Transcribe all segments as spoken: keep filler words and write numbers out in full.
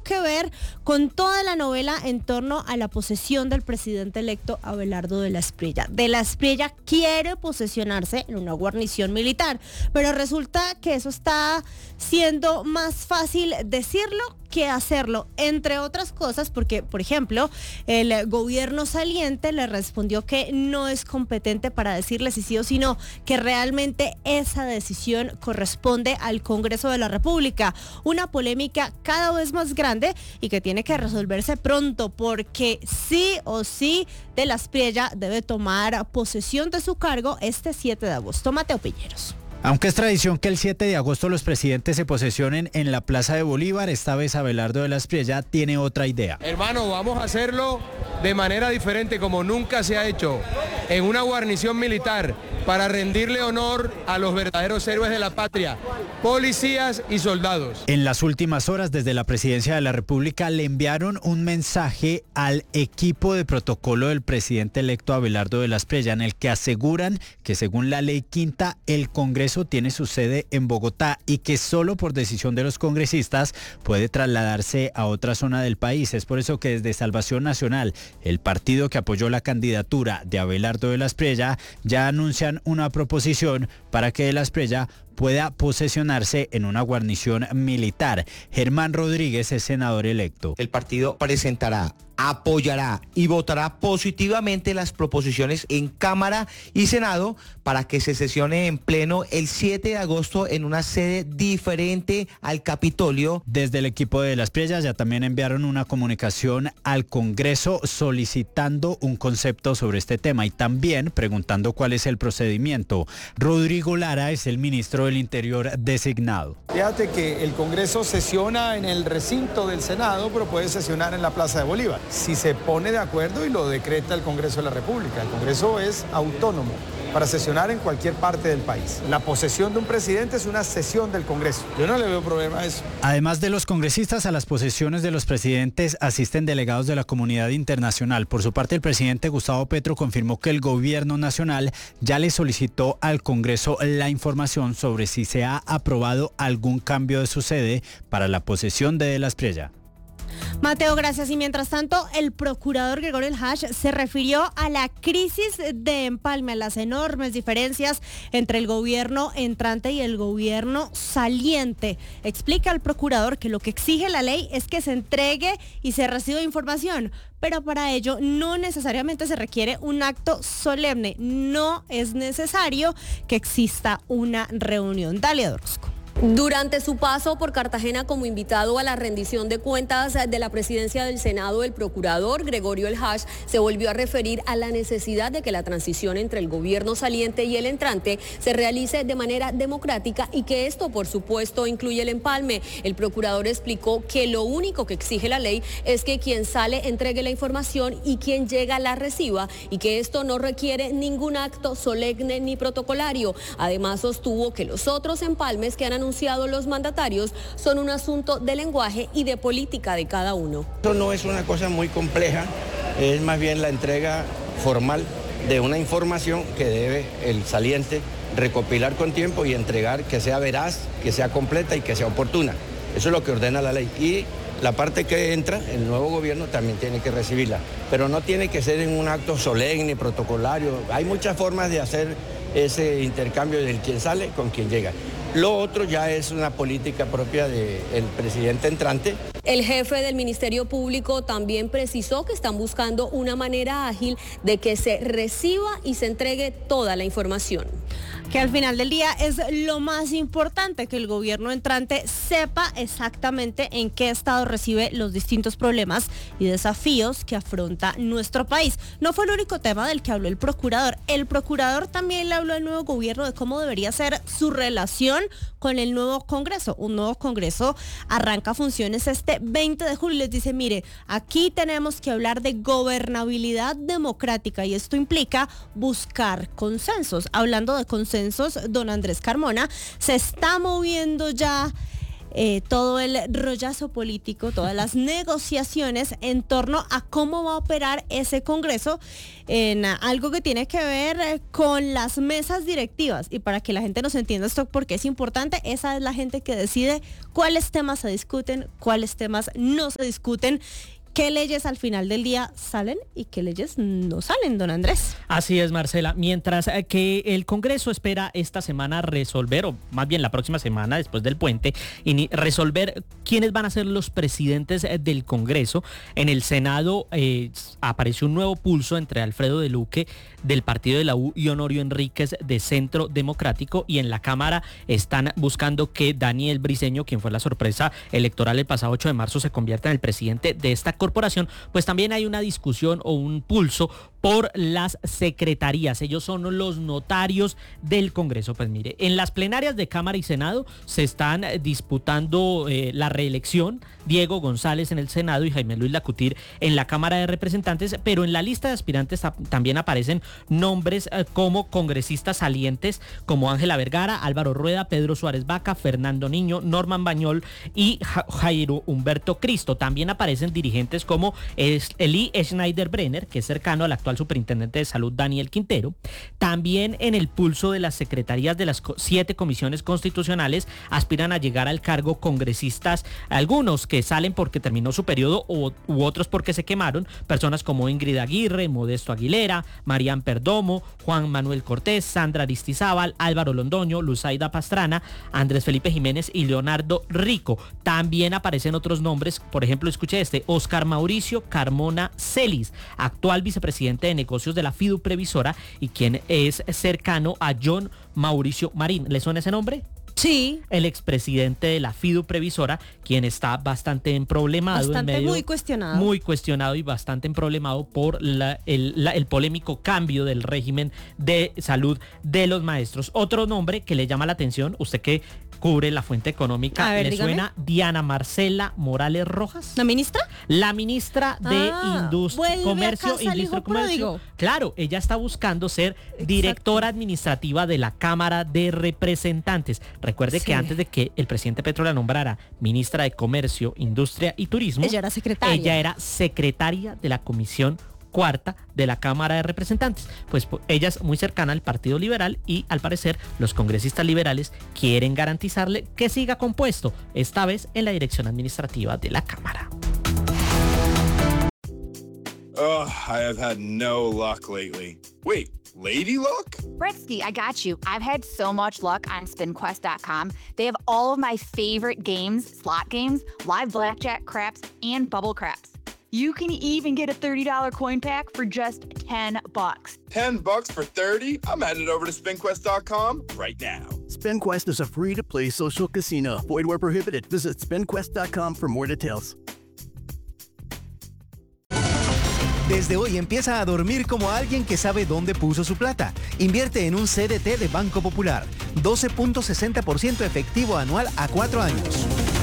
que ver con toda la novela en torno a la posesión del presidente electo Abelardo de la Espriella. De la Espriella quiere posesionarse en una guarnición militar, pero resulta que eso está siendo más fácil decirlo que hacerlo, entre otras cosas, porque, por ejemplo, el gobierno saliente le respondió que no es competente para decirle si sí o si no, que realmente esa decisión corresponde al Congreso de la República. Una polémica cada vez más grande y que tiene que resolverse pronto, porque sí o sí de la Espriella debe tomar posesión de su cargo este siete de agosto. Mateo Piñeros. Aunque es tradición que el siete de agosto los presidentes se posesionen en la Plaza de Bolívar, esta vez Abelardo de la Espriella tiene otra idea. Hermano, vamos a hacerlo de manera diferente, como nunca se ha hecho, en una guarnición militar, para rendirle honor a los verdaderos héroes de la patria, policías y soldados. En las últimas horas, desde la Presidencia de la República, le enviaron un mensaje al equipo de protocolo del presidente electo Abelardo de la Espriella, en el que aseguran que según la ley quinta, el Congreso tiene su sede en Bogotá y que solo por decisión de los congresistas puede trasladarse a otra zona del país. Es por eso que desde Salvación Nacional, el partido que apoyó la candidatura de Abelardo de la Espriella, ya anuncian una proposición para que de la Espriella pueda posesionarse en una guarnición militar. Germán Rodríguez es senador electo. El partido presentará, apoyará y votará positivamente las proposiciones en Cámara y Senado para que se sesione en pleno el siete de agosto en una sede diferente al Capitolio. Desde el equipo de la Espriella ya también enviaron una comunicación al Congreso solicitando un concepto sobre este tema y también preguntando cuál es el procedimiento. Rodrigo Lara es el ministro del Interior designado. Fíjate que el Congreso sesiona en el recinto del Senado, pero puede sesionar en la Plaza de Bolívar, si se pone de acuerdo y lo decreta el Congreso de la República. El Congreso es autónomo para sesionar en cualquier parte del país. La posesión de un presidente es una sesión del Congreso. Yo no le veo problema a eso. Además de los congresistas, a las posesiones de los presidentes asisten delegados de la comunidad internacional. Por su parte, el presidente Gustavo Petro confirmó que el gobierno nacional ya le solicitó al Congreso la información sobre si se ha aprobado algún cambio de su sede para la posesión de De la Espriella. Mateo, gracias. Y mientras tanto, el procurador Gregorio El Hash se refirió a la crisis de Empalme, a las enormes diferencias entre el gobierno entrante y el gobierno saliente. Explica el procurador que lo que exige la ley es que se entregue y se reciba información, pero para ello no necesariamente se requiere un acto solemne, no es necesario que exista una reunión. Dalia Orozco. Durante su paso por Cartagena como invitado a la rendición de cuentas de la presidencia del Senado, el procurador Gregorio El Hash se volvió a referir a la necesidad de que la transición entre el gobierno saliente y el entrante se realice de manera democrática y que esto, por supuesto, incluye el empalme. El procurador explicó que lo único que exige la ley es que quien sale entregue la información y quien llega la reciba y que esto no requiere ningún acto solemne ni protocolario. Además, sostuvo que los otros empalmes que han anunciado anunciado los mandatarios son un asunto de lenguaje y de política de cada uno. Esto no es una cosa muy compleja, es más bien la entrega formal de una información que debe el saliente recopilar con tiempo y entregar que sea veraz, que sea completa y que sea oportuna. Eso es lo que ordena la ley. Y la parte que entra, el nuevo gobierno también tiene que recibirla, pero no tiene que ser en un acto solemne, protocolario. Hay muchas formas de hacer ese intercambio del quien sale con quien llega. Lo otro ya es una política propia del presidente entrante. El jefe del Ministerio Público también precisó que están buscando una manera ágil de que se reciba y se entregue toda la información. Que al final del día es lo más importante, que el gobierno entrante sepa exactamente en qué estado recibe los distintos problemas y desafíos que afronta nuestro país. No fue el único tema del que habló el procurador. El procurador también le habló al nuevo gobierno de cómo debería ser su relación con el nuevo Congreso. Un nuevo Congreso arranca funciones este veinte de julio y les dice, mire, aquí tenemos que hablar de gobernabilidad democrática y esto implica buscar consensos. Hablando de consensos, don Andrés Carmona, se está moviendo ya eh, todo el rollazo político, todas las negociaciones en torno a cómo va a operar ese Congreso en algo que tiene que ver con las mesas directivas. Y para que la gente nos entienda esto, porque es importante, esa es la gente que decide cuáles temas se discuten, cuáles temas no se discuten, qué leyes al final del día salen y qué leyes no salen, don Andrés. Así es, Marcela. Mientras que el Congreso espera esta semana resolver, o más bien la próxima semana después del puente, y resolver quiénes van a ser los presidentes del Congreso, en el Senado eh, apareció un nuevo pulso entre Alfredo de Luque del partido de la U y Honorio Enríquez de Centro Democrático, y en la Cámara están buscando que Daniel Briceño, quien fue la sorpresa electoral el pasado ocho de marzo, se convierta en el presidente de esta corporación. Pues también hay una discusión o un pulso por las secretarías. Ellos son los notarios del Congreso. Pues mire, en las plenarias de Cámara y Senado se están disputando eh, la reelección. Diego González en el Senado y Jaime Luis Lacutir en la Cámara de Representantes, pero en la lista de aspirantes también aparecen nombres eh, como congresistas salientes como Ángela Vergara, Álvaro Rueda, Pedro Suárez Vaca, Fernando Niño, Norman Bañol y ja- Jairo Humberto Cristo. También aparecen dirigentes como Eli Schneider Brenner, que es cercano al actual superintendente de salud Daniel Quintero. También en el pulso de las secretarías de las siete comisiones constitucionales aspiran a llegar al cargo congresistas, algunos que salen porque terminó su periodo u, u otros porque se quemaron, personas como Ingrid Aguirre, Modesto Aguilera, Marían Perdomo, Juan Manuel Cortés, Sandra Aristizábal, Álvaro Londoño, Luzaida Pastrana, Andrés Felipe Jiménez y Leonardo Rico. También aparecen otros nombres, por ejemplo, escuche este, Oscar Mauricio Carmona Celis, actual vicepresidente de negocios de la Fidu Previsora y quien es cercano a John Mauricio Marín. ¿Le suena ese nombre? Sí. El expresidente de la Fidu Previsora, quien está bastante emproblemado. Bastante en medio, muy cuestionado. Muy cuestionado y bastante emproblemado por la, el, la, el polémico cambio del régimen de salud de los maestros. Otro nombre que le llama la atención, usted que cubre la fuente económica, A ver, ¿le dígame. suena Diana Marcela Morales Rojas? ¿La ministra? La ministra de Ah, Industria, vuelve Comercio, a casa el Industria hijo y Comercio. pródigo. Claro, ella está buscando ser directora administrativa de la Cámara de Representantes. Recuerde Sí. que antes de que el presidente Petro la nombrara ministra de Comercio, Industria y Turismo, Ella era secretaria. ella era secretaria de la Comisión Cuarta de la Cámara de Representantes. Pues po- ella es muy cercana al Partido Liberal y al parecer los congresistas liberales quieren garantizarle que siga compuesto, esta vez en la dirección administrativa de la Cámara. Ugh, I have had no luck lately. Wait, lady luck? Britsky, I got you. I've had so much luck on spin quest dot com. They have all of my favorite games, slot games, live blackjack, craps, and bubble craps. You can even get a thirty dollars coin pack for just ten bucks. ten bucks for thirty? I'm headed over to spin quest dot com right now. SpinQuest is a free-to-play social casino. Void where prohibited. Visit spin quest dot com for more details. Desde hoy empieza a dormir como alguien que sabe dónde puso su plata. Invierte en un C D T de Banco Popular. doce punto sesenta por ciento efectivo anual a cuatro años.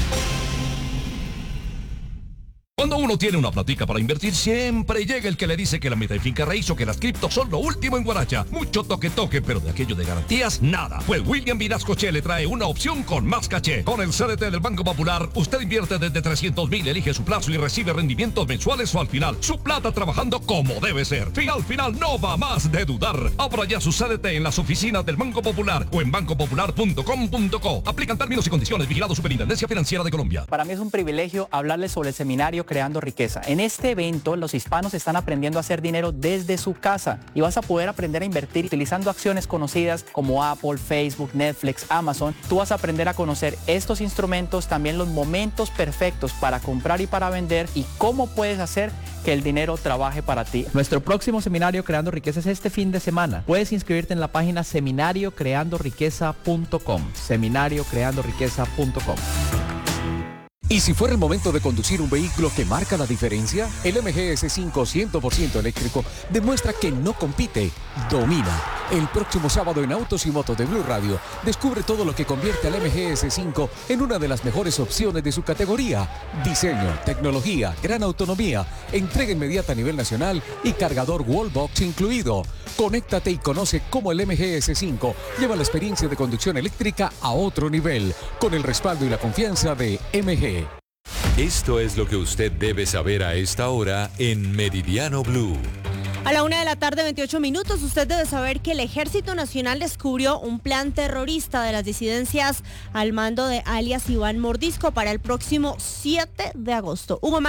Cuando uno tiene una platica para invertir, siempre llega el que le dice que la meta de finca raíz o que las criptos son lo último en Guaracha. Mucho toque toque, pero de aquello de garantías, nada. Pues William Vinascoche le trae una opción con más caché. Con el C D T del Banco Popular, usted invierte desde trescientos mil, elige su plazo y recibe rendimientos mensuales o al final. Su plata trabajando como debe ser. Final, final, no va más de dudar. Abra ya su C D T en las oficinas del Banco Popular o en banco popular punto com punto co. Aplican términos y condiciones. Vigilado Superintendencia Financiera de Colombia. Para mí es un privilegio hablarles sobre el seminario Creando Riqueza. En este evento, los hispanos están aprendiendo a hacer dinero desde su casa y vas a poder aprender a invertir utilizando acciones conocidas como Apple, Facebook, Netflix, Amazon. Tú vas a aprender a conocer estos instrumentos, también los momentos perfectos para comprar y para vender y cómo puedes hacer que el dinero trabaje para ti. Nuestro próximo seminario Creando Riqueza es este fin de semana. Puedes inscribirte en la página seminario creando riqueza punto com. seminario creando riqueza punto com. ¿Y si fuera el momento de conducir un vehículo que marca la diferencia? El M G S cinco cien por ciento eléctrico demuestra que no compite, domina. El próximo sábado en Autos y Motos de Blue Radio, descubre todo lo que convierte al M G S cinco en una de las mejores opciones de su categoría. Diseño, tecnología, gran autonomía, entrega inmediata a nivel nacional y cargador Wallbox incluido. Conéctate y conoce cómo el M G S cinco lleva la experiencia de conducción eléctrica a otro nivel, con el respaldo y la confianza de M G. Esto es lo que usted debe saber a esta hora en Meridiano Blue. A la una de la tarde, veintiocho minutos, usted debe saber que el Ejército Nacional descubrió un plan terrorista de las disidencias al mando de alias Iván Mordisco para el próximo siete de agosto. Hugo